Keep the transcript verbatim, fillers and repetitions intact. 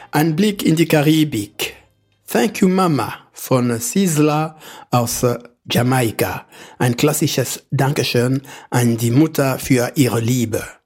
Ein Blick in die Karibik. Thank You Mama von Sizzla aus Jamaika. Ein klassisches Dankeschön an die Mutter für ihre Liebe.